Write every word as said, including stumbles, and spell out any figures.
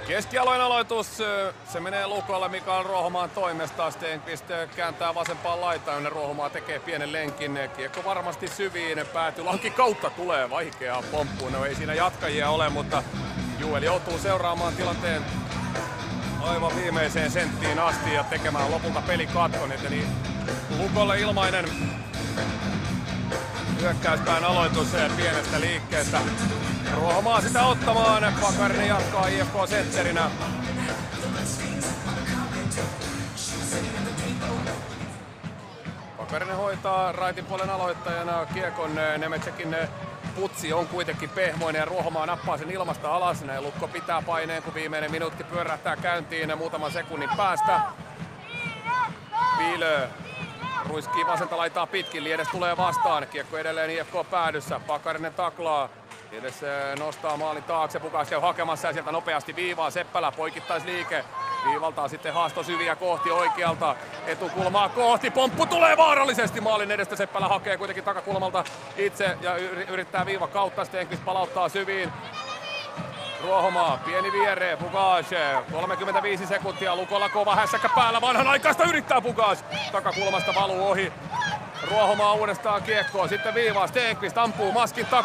Keskialueen aloitus, se menee Lukolle Mikael Ruohomaan toimesta. Stenqvist kääntää vasempaan laitaan, jonne Ruohomaa tekee pienen lenkin. Kiekko varmasti syviin, päätyy lankin kautta, tulee vaikeaa pomppuun. No ei siinä jatkajia ole, mutta Juel joutuu seuraamaan tilanteen aivan viimeiseen senttiin asti ja tekemään lopulta pelikatkon. Eli Lukolle ilmainen hyökkäyspään aloitus pienestä liikkeestä. Ruohomaa sitä ottamaan, Pakarinen jatkaa I F K-sentterinä. Pakarinen hoitaa raitin puolen aloittajana kiekon. Nemetsäkin putsi on kuitenkin pehmoinen ja Ruohomaa nappaa sen ilmasta alas. Näin Lukko pitää paineen, kun viimeinen minuutti pyörähtää käyntiin muutaman sekunnin päästä. Piilö ruiskii vasenta laitaa pitkin, Liedes tulee vastaan. Kiekko edelleen I F K päädyssä, Pakarinen taklaa. Liedes nostaa maalin taakse, Pukas käy hakemassa ja sieltä nopeasti viivaa. Seppälä poikittaisliike. Viivaltaa sitten haasto syviä kohti oikealta. Etukulmaa kohti, pomppu tulee vaarallisesti maalin edestä. Seppälä hakee kuitenkin takakulmalta itse ja yrittää viiva kautta. Stenqvist palauttaa syviin. Ruohomaa, pieni viereen, Pukas, kolmekymmentäviisi sekuntia, Lukolla kova hässäkkä päällä, vanhanaikaista yrittää Pukas. Takakulmasta valuu ohi. Ruohomaa uudestaan kiekkoon, sitten viivaa, Stenqvist ampuu maskin takaa.